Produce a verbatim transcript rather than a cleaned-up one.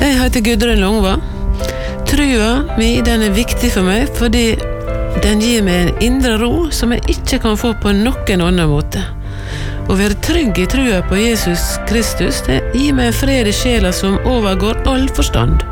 Jeg heter Gudrun Longva. Trua mi, den er viktig for meg, fordi den gir meg en indre ro som jeg ikke kan få på noen annen måte. Å være trygg i trua på Jesus Kristus, det gir meg en fred i sjela som overgår all forstand.